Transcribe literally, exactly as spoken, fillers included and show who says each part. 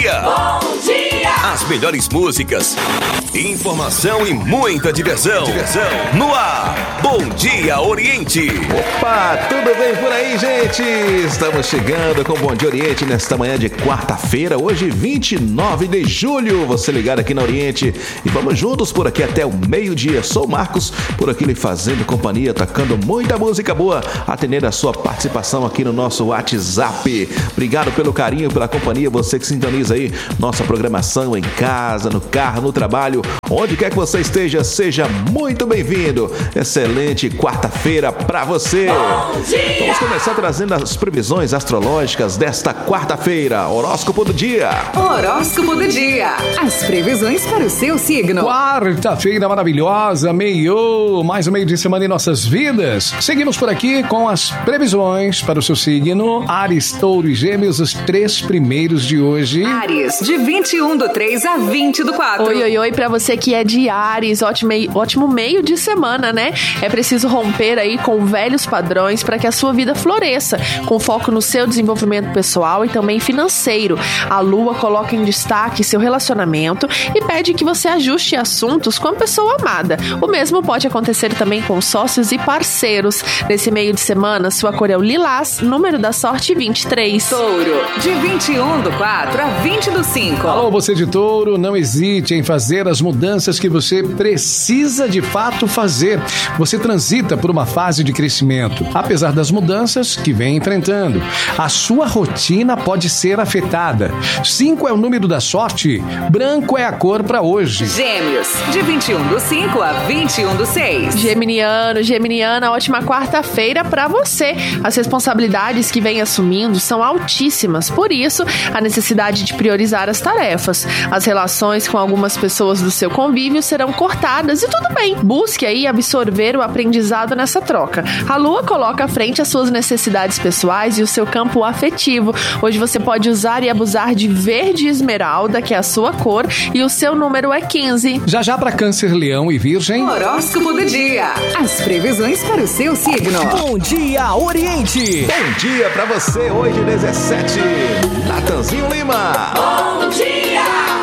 Speaker 1: dia.
Speaker 2: Bom dia.
Speaker 1: As melhores músicas, informação e muita diversão. Diversão. No ar, Bom Dia Oriente.
Speaker 3: Opa, tudo bem por aí, gente? Estamos chegando com o Bom Dia Oriente nesta manhã de quarta-feira, hoje vinte e nove de julho. Você ligado aqui na Oriente e vamos juntos por aqui até o meio-dia. Sou o Marcos, por aqui lhe fazendo companhia, tocando muita música boa, atendendo a sua participação aqui no nosso WhatsApp. Obrigado pelo carinho, pela companhia, você que sintoniza aí nossa programação em casa, no carro, no trabalho, onde quer que você esteja, seja muito bem-vindo. Excelente quarta-feira pra você.
Speaker 2: Bom dia.
Speaker 3: Vamos começar trazendo as previsões astrológicas desta quarta-feira. Horóscopo do dia.
Speaker 4: Horóscopo do dia. As previsões para o seu signo.
Speaker 5: Quarta-feira maravilhosa, meio, mais um meio de semana em nossas vidas. Seguimos por aqui com as previsões para o seu signo. Áries, Touro e Gêmeos, os três primeiros de hoje.
Speaker 4: Áries, de vinte e um do três a vinte do quatro.
Speaker 6: Oi, oi, oi, pra você que é de Áries, ótimo, ótimo meio de semana, né? É preciso romper aí com velhos padrões para que a sua vida floresça, com foco no seu desenvolvimento pessoal e também financeiro. A Lua coloca em destaque seu relacionamento e pede que você ajuste assuntos com a pessoa amada. O mesmo pode acontecer também com sócios e parceiros. Nesse meio de semana, sua cor é o lilás, número da sorte vinte e três.
Speaker 4: Touro, de vinte e um do quatro a vinte do cinco.
Speaker 5: Alô, você de Touro, não hesite em fazer as mudanças que você precisa de fato fazer. Você transita por uma fase de crescimento, apesar das mudanças que vem enfrentando. A sua rotina pode ser afetada. cinco é o número da sorte, branco é a cor para hoje.
Speaker 4: Gêmeos, de vinte e um do cinco a vinte e um do seis.
Speaker 6: Geminiano, Geminiana, ótima quarta-feira pra você. As responsabilidades que vem assumindo são altíssimas, por isso, a necessidade de priorizar as tarefas. As relações com algumas pessoas do seu convívio serão cortadas e tudo bem. Busque aí absorver o aprendizado nessa troca. A Lua coloca à frente as suas necessidades pessoais e o seu campo afetivo. Hoje você pode usar e abusar de verde esmeralda, que é a sua cor, e o seu número é quinze.
Speaker 5: Já já para Câncer, Leão e Virgem.
Speaker 4: Horóscopo do dia. As previsões para o seu signo.
Speaker 2: Bom Dia Oriente.
Speaker 3: Bom dia pra você, hoje dezessete. Natanzinho Lima.
Speaker 2: Bom dia.